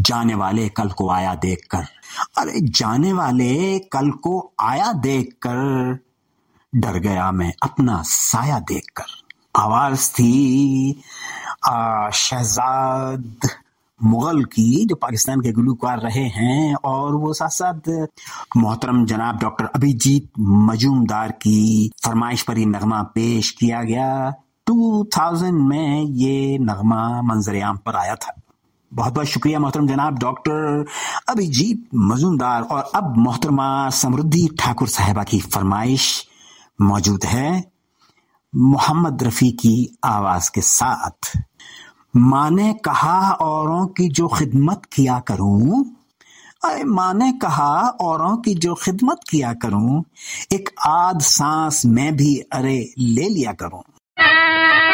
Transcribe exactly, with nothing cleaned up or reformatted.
जाने वाले कल को आया देखकर। अरे जाने वाले कल को आया देखकर, डर गया मैं अपना साया देखकर। आवाज थी आ, शहजाद मुगल की, जो पाकिस्तान के गुलूकार रहे हैं, और वो साथ साथ मोहतरम जनाब डॉक्टर अभिजीत मजूमदार की फरमाइश पर ये नगमा पेश किया गया। दो हज़ार में ये नगमा मंजर-ए-आम पर आया था। बहुत बहुत शुक्रिया मोहतरम जनाब डॉक्टर अभिजीत मजूमदार। और अब मोहतरमा समृद्धि ठाकुर साहिबा की फरमाइश मौजूद है मोहम्मद रफी की आवाज के साथ। माँ ने कहा औरों की जो खिदमत किया करूं, अरे माँ ने कहा औरों की जो खिदमत किया करूं, एक आध सांस मैं भी अरे ले लिया करूं।